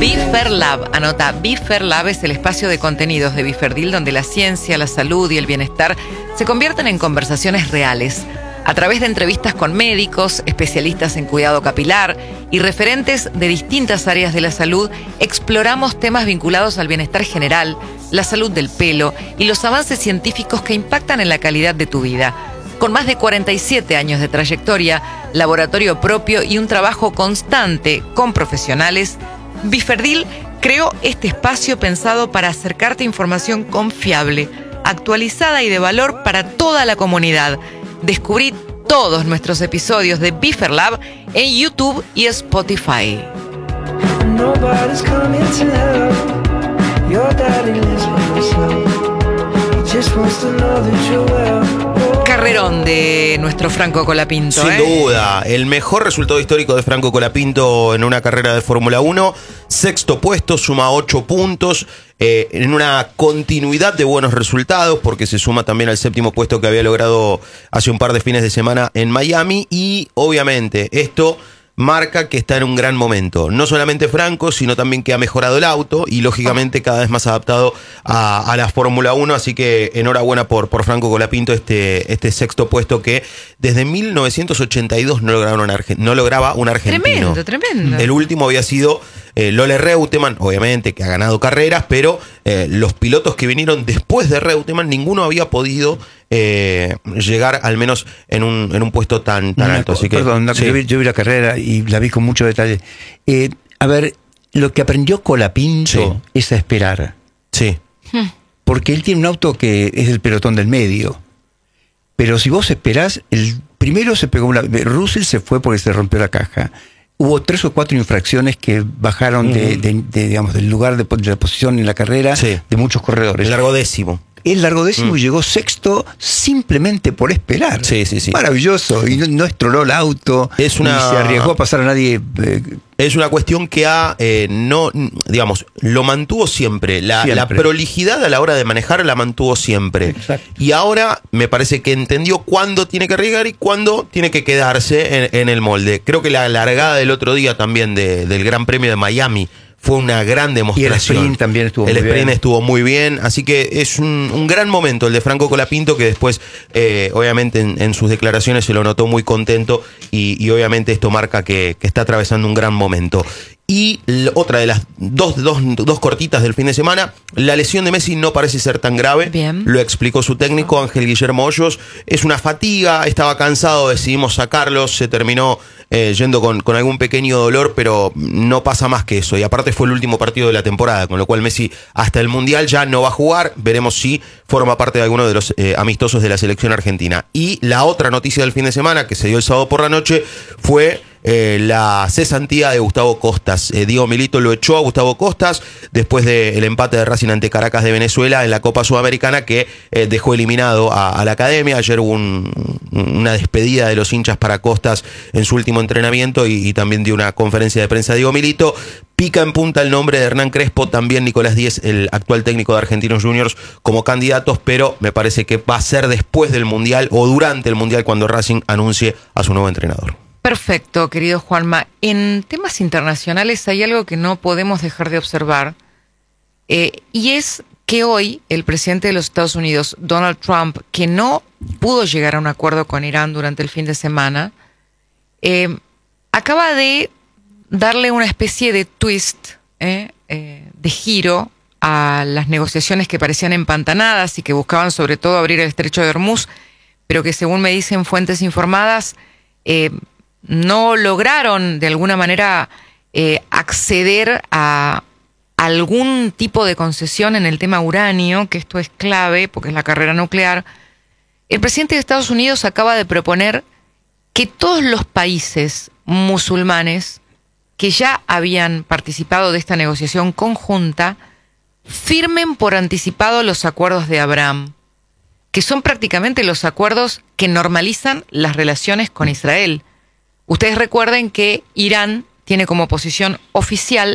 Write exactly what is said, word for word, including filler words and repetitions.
BeFairLab, anota, BeFairLab es el espacio de contenidos de Biferdil donde la ciencia, la salud y el bienestar se convierten en conversaciones reales. A través de entrevistas con médicos, especialistas en cuidado capilar y referentes de distintas áreas de la salud, exploramos temas vinculados al bienestar general, la salud del pelo y los avances científicos que impactan en la calidad de tu vida. Con más de cuarenta y siete años de trayectoria, laboratorio propio y un trabajo constante con profesionales, Biferdil creó este espacio pensado para acercarte información confiable, actualizada y de valor para toda la comunidad. Descubrí todos nuestros episodios de BeFairLab en YouTube y Spotify. Nobody's coming to help. Your daddy lives by himself. He just wants to know that you're well. Carrerón de nuestro Franco Colapinto. Sin ¿eh? duda, el mejor resultado histórico de Franco Colapinto en una carrera de Fórmula uno. Sexto puesto, suma ocho puntos, eh, en una continuidad de buenos resultados, porque se suma también al séptimo puesto que había logrado hace un par de fines de semana en Miami. Y obviamente esto marca que está en un gran momento. No solamente Franco, sino también que ha mejorado el auto y lógicamente cada vez más adaptado a, a la Fórmula uno. Así que enhorabuena por, por Franco Colapinto, este, este sexto puesto que desde mil novecientos ochenta y dos no, lograron un arge- no lograba un argentino. Tremendo, tremendo. El último había sido eh, Lola Reutemann, obviamente que ha ganado carreras, pero eh, los pilotos que vinieron después de Reutemann, ninguno había podido eh, llegar al menos en un, en un puesto tan, tan alto. Así que, perdón, sí. yo, vi, yo vi la carrera y la vi con mucho detalle. Eh, a ver, lo que aprendió Colapinto Sí. es a esperar. Sí. Porque él tiene un auto que es el pelotón del medio. Pero si vos esperás, el primero se pegó una... Russell se fue porque se rompió la caja. Hubo tres o cuatro infracciones que bajaron de, Ujú. de, de, digamos, del lugar de, de la posición en la carrera Sí. de muchos corredores. El largo décimo. Él largó décimo Mm. y llegó sexto simplemente por esperar. Sí, sí, sí. Maravilloso. Y no, no estroló el auto. Es una- Ni se arriesgó a pasar a nadie. eh, Es una cuestión que ha, eh, no, digamos, lo mantuvo siempre. La, Siempre. la prolijidad a la hora de manejar la mantuvo siempre. Exacto. Y ahora me parece que entendió cuándo tiene que arriesgar y cuándo tiene que quedarse en, en el molde. Creo que la largada del otro día también de- del Gran Premio de Miami fue una gran demostración. sprint también estuvo el muy sprint bien. estuvo muy bien, así que es un, un gran momento el de Franco Colapinto, que después, eh, obviamente, en, en sus declaraciones se lo notó muy contento y, y obviamente esto marca que, que está atravesando un gran momento. Y l- otra de las dos, dos, dos cortitas del fin de semana, la lesión de Messi no parece ser tan grave. Bien. Lo explicó su técnico, Ángel Guillermo Hoyos. Es una fatiga, estaba cansado, decidimos sacarlo, se terminó eh, yendo con, con algún pequeño dolor, pero no pasa más que eso. Y aparte fue el último partido de la temporada, con lo cual Messi hasta el Mundial ya no va a jugar. Veremos si forma parte de alguno de los eh, amistosos de la selección argentina. Y la otra noticia del fin de semana, que se dio el sábado por la noche, fue Eh, la cesantía de Gustavo Costas. Eh, Diego Milito lo echó a Gustavo Costas después del empate de Racing ante Caracas de Venezuela en la Copa Sudamericana, que eh, dejó eliminado a, a la academia. Ayer hubo un, una despedida de los hinchas para Costas en su último entrenamiento y, y también dio una conferencia de prensa Diego Milito. Pica en punta el nombre de Hernán Crespo, también Nicolás Díez, el actual técnico de Argentinos Juniors, como candidatos, pero me parece que va a ser después del Mundial o durante el Mundial cuando Racing anuncie a su nuevo entrenador. Perfecto, querido Juanma. En temas internacionales hay algo que no podemos dejar de observar, eh, y es que hoy el presidente de los Estados Unidos, Donald Trump, que no pudo llegar a un acuerdo con Irán durante el fin de semana, eh, acaba de darle una especie de twist, eh, eh, de giro a las negociaciones que parecían empantanadas y que buscaban sobre todo abrir el estrecho de Hormuz, pero que según me dicen fuentes informadas, eh, no lograron de alguna manera eh, acceder a algún tipo de concesión en el tema uranio, que esto es clave porque es la carrera nuclear. El presidente de Estados Unidos acaba de proponer que todos los países musulmanes que ya habían participado de esta negociación conjunta firmen por anticipado los acuerdos de Abraham, que son prácticamente los acuerdos que normalizan las relaciones con Israel. Ustedes recuerden que Irán tiene como posición oficial